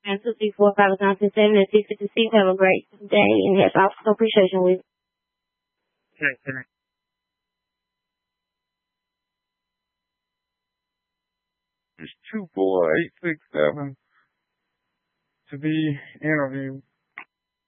234-597 and 656. Have a great day and have Officer Appreciation Week. Okay. It's 24867 to be interviewed.